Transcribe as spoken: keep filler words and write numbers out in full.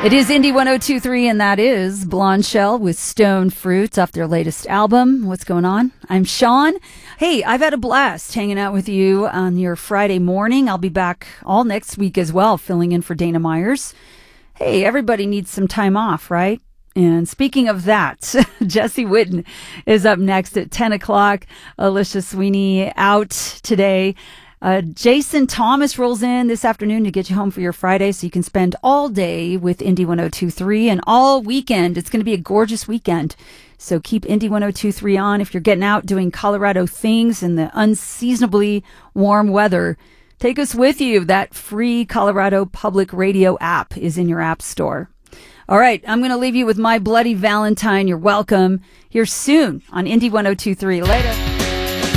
It is Indie one oh two three, and that is Blonde Shell with Stone Fruit off their latest album. What's going on? I'm Sean. Hey, I've had a blast hanging out with you on your Friday morning. I'll be back all next week as well, filling in for Dana Myers. Hey, everybody needs some time off, right? And speaking of that, Jesse Witten is up next at ten o'clock. Alicia Sweeney out today. Uh, Jason Thomas rolls in this afternoon to get you home for your Friday so you can spend all day with Indie one oh two three and all weekend. It's going to be a gorgeous weekend. So keep Indie one oh two three on if you're getting out doing Colorado things in the unseasonably warm weather. Take us with you. That free Colorado Public Radio app is in your app store. All right, I'm going to leave you with My Bloody Valentine. You're welcome. Here soon on Indie one oh two three. Later.